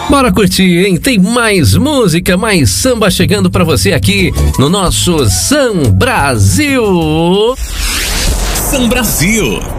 Bora curtir, hein? Tem mais música, mais samba chegando pra você aqui no nosso Sam Brasil. Sam Brasil.